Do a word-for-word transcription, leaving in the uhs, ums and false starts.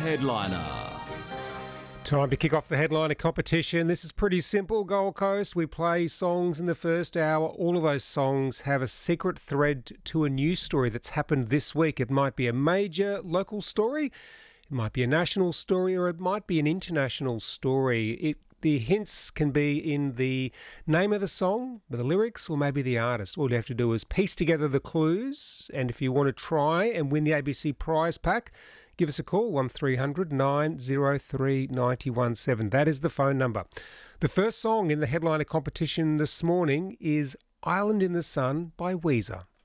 headliner. Time to kick off the headliner competition. This is pretty simple, Gold Coast. We play songs in the first hour. All of those songs have a secret thread to a news story that's happened this week. It might be a major local story, it might be a national story, or it might be an international story. It The hints can be in the name of the song, the lyrics, or maybe the artist. All you have to do is piece together the clues. And if you want to try and win the A B C prize pack, give us a call, one three hundred nine oh three nine one seven. That is the phone number. The first song in the headliner competition this morning is Island in the Sun by Weezer.